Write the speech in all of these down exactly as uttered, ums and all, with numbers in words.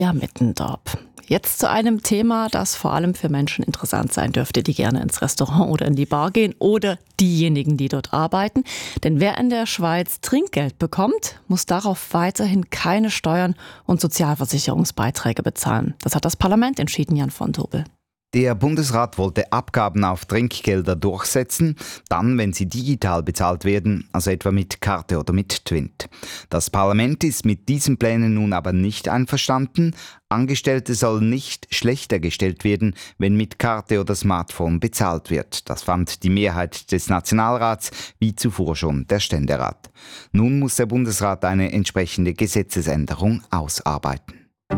Ja, Mittendorf. Jetzt zu einem Thema, das vor allem für Menschen interessant sein dürfte, die gerne ins Restaurant oder in die Bar gehen oder diejenigen, die dort arbeiten. Denn wer in der Schweiz Trinkgeld bekommt, muss darauf weiterhin keine Steuern und Sozialversicherungsbeiträge bezahlen. Das hat das Parlament entschieden, Jan von Tobel. Der Bundesrat wollte Abgaben auf Trinkgelder durchsetzen, dann, wenn sie digital bezahlt werden, also etwa mit Karte oder mit Twint. Das Parlament ist mit diesen Plänen nun aber nicht einverstanden. Angestellte sollen nicht schlechter gestellt werden, wenn mit Karte oder Smartphone bezahlt wird. Das fand die Mehrheit des Nationalrats, wie zuvor schon der Ständerat. Nun muss der Bundesrat eine entsprechende Gesetzesänderung ausarbeiten.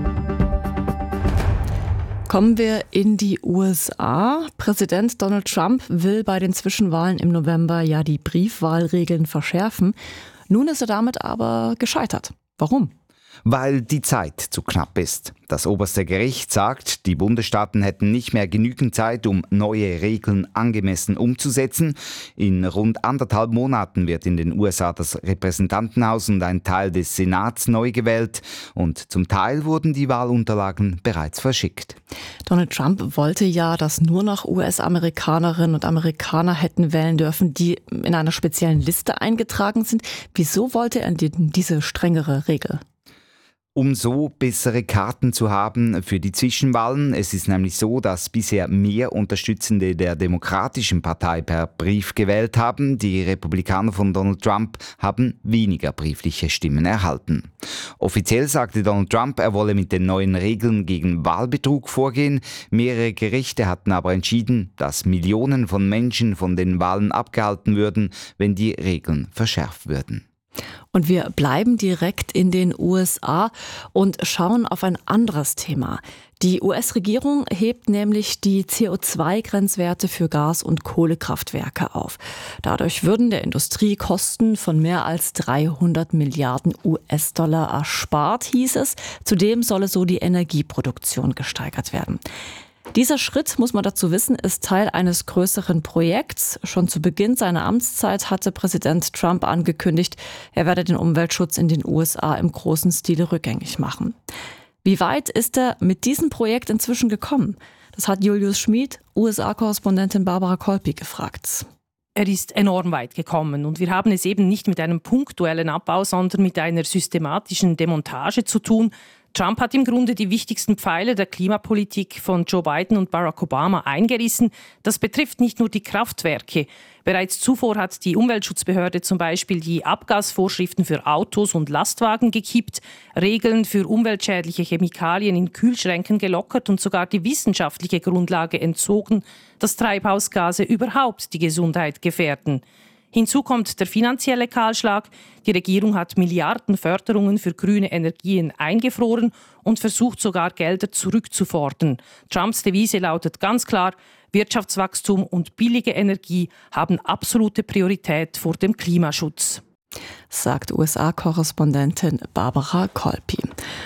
Kommen wir in die U S A. Präsident Donald Trump will bei den Zwischenwahlen im November ja die Briefwahlregeln verschärfen. Nun ist er damit aber gescheitert. Warum? Weil die Zeit zu knapp ist. Das oberste Gericht sagt, die Bundesstaaten hätten nicht mehr genügend Zeit, um neue Regeln angemessen umzusetzen. In rund anderthalb Monaten wird in den U S A das Repräsentantenhaus und ein Teil des Senats neu gewählt. Und zum Teil wurden die Wahlunterlagen bereits verschickt. Donald Trump wollte ja, dass nur noch U S-Amerikanerinnen und Amerikaner hätten wählen dürfen, die in einer speziellen Liste eingetragen sind. Wieso wollte er diese strengere Regel? Um so bessere Karten zu haben für die Zwischenwahlen. Es ist nämlich so, dass bisher mehr Unterstützende der Demokratischen Partei per Brief gewählt haben. Die Republikaner von Donald Trump haben weniger briefliche Stimmen erhalten. Offiziell sagte Donald Trump, er wolle mit den neuen Regeln gegen Wahlbetrug vorgehen. Mehrere Gerichte hatten aber entschieden, dass Millionen von Menschen von den Wahlen abgehalten würden, wenn die Regeln verschärft würden. Und wir bleiben direkt in den U S A und schauen auf ein anderes Thema. Die U S-Regierung hebt nämlich die C O zwei Grenzwerte für Gas- und Kohlekraftwerke auf. Dadurch würden der Industrie Kosten von mehr als dreihundert Milliarden U S-Dollar erspart, hieß es. Zudem solle so die Energieproduktion gesteigert werden. Dieser Schritt, muss man dazu wissen, ist Teil eines größeren Projekts. Schon zu Beginn seiner Amtszeit hatte Präsident Trump angekündigt, er werde den Umweltschutz in den U S A im großen Stile rückgängig machen. Wie weit ist er mit diesem Projekt inzwischen gekommen? Das hat Julius Schmid, U S A-Korrespondentin Barbara Kolpi, gefragt. Er ist enorm weit gekommen und wir haben es eben nicht mit einem punktuellen Abbau, sondern mit einer systematischen Demontage zu tun. Trump hat im Grunde die wichtigsten Pfeiler der Klimapolitik von Joe Biden und Barack Obama eingerissen. Das betrifft nicht nur die Kraftwerke. Bereits zuvor hat die Umweltschutzbehörde zum Beispiel die Abgasvorschriften für Autos und Lastwagen gekippt, Regeln für umweltschädliche Chemikalien in Kühlschränken gelockert und sogar die wissenschaftliche Grundlage entzogen, dass Treibhausgase überhaupt die Gesundheit gefährden. Hinzu kommt der finanzielle Kahlschlag. Die Regierung hat Milliarden Förderungen für grüne Energien eingefroren und versucht sogar Gelder zurückzufordern. Trumps Devise lautet ganz klar, Wirtschaftswachstum und billige Energie haben absolute Priorität vor dem Klimaschutz. Sagt U S A-Korrespondentin Barbara Kolpi.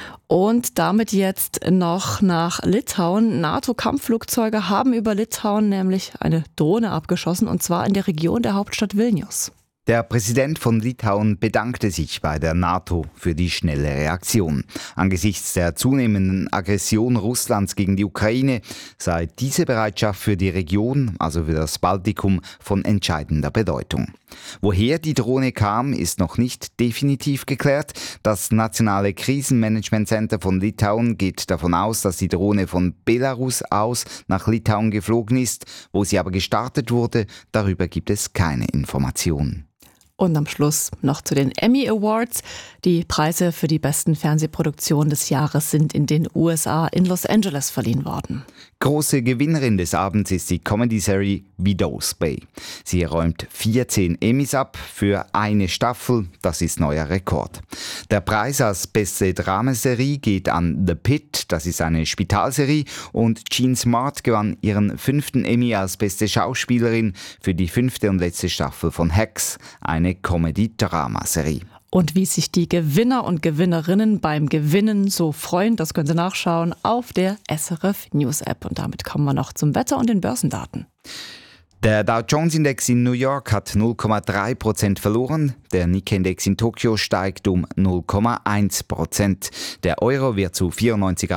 Und damit jetzt noch nach Litauen. NATO-Kampfflugzeuge haben über Litauen nämlich eine Drohne abgeschossen, und zwar in der Region der Hauptstadt Vilnius. Der Präsident von Litauen bedankte sich bei der NATO für die schnelle Reaktion. Angesichts der zunehmenden Aggression Russlands gegen die Ukraine sei diese Bereitschaft für die Region, also für das Baltikum, von entscheidender Bedeutung. Woher die Drohne kam, ist noch nicht definitiv geklärt. Das Nationale Krisenmanagement Center von Litauen geht davon aus, dass die Drohne von Belarus aus nach Litauen geflogen ist. Wo sie aber gestartet wurde, darüber gibt es keine Informationen. Und am Schluss noch zu den Emmy Awards. Die Preise für die besten Fernsehproduktionen des Jahres sind in den U S A in Los Angeles verliehen worden. Große Gewinnerin des Abends ist die Comedy-Serie Widow's Bay. Sie räumt vierzehn Emmys ab für eine Staffel, das ist neuer Rekord. Der Preis als beste Dramaserie geht an The Pitt, das ist eine Spitalserie, und Jean Smart gewann ihren fünften Emmy als beste Schauspielerin für die fünfte und letzte Staffel von Hacks, eine Comedy-Dramaserie. Und wie sich die Gewinner und Gewinnerinnen beim Gewinnen so freuen, das können Sie nachschauen auf der S R F News App. Und damit kommen wir noch zum Wetter und den Börsendaten. Der Dow Jones Index in New York hat null Komma drei Prozent verloren, der Nikkei-Index in Tokio steigt um null Komma eins Prozent. Der Euro wird zu vierundneunzig